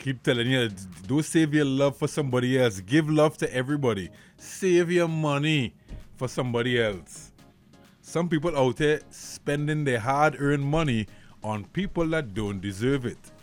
keep telling you, don't save your love for somebody else. Give love to everybody. Save your money for somebody else. Some people out there spending their hard-earned money on people that don't deserve it.